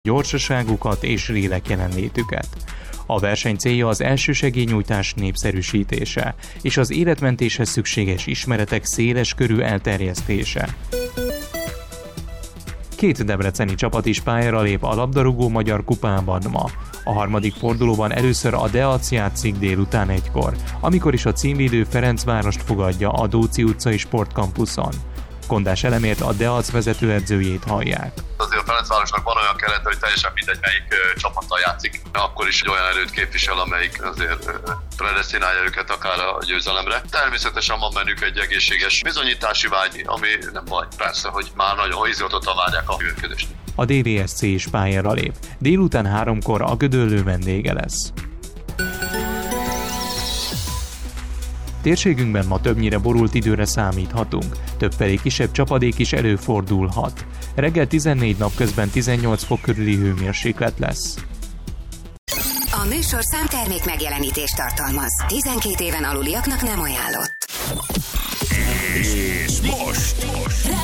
gyorsaságukat és lélek jelenlétüket. A verseny célja az elsősegélynyújtás népszerűsítése és az életmentéshez szükséges ismeretek széles körű elterjesztése. 2 debreceni csapat is pályára lép a labdarúgó magyar kupában ma. A harmadik fordulóban először a Deac játszik délután 1-kor, amikor is a címvédő Ferencvárost fogadja a Dóczi utcai sportkampuszon. Kondás Elemért, a Deac vezetőedzőjét hallják. Azért a Ferencvárosnak van olyan kerete, hogy teljesen mindegy, melyik csapattal játszik. Akkor is egy olyan erőt képvisel, amelyik azért predesztinálja őket akár a győzelemre. Természetesen van bennük egy egészséges bizonyítási vágy, ami nem baj. Persze, hogy már nagyon izgatottan várják a működést. A DVSC is pályára lép. Délután 3-kor a Gödöllő vendége lesz. Térségünkben ma többnyire borult időre számíthatunk, többfelé kisebb csapadék is előfordulhat. Reggel 14, napközben 18 fok körüli hőmérséklet lesz. A műsor számtermék megjelenítést tartalmaz. 12 éven aluliaknak nem ajánlott. És most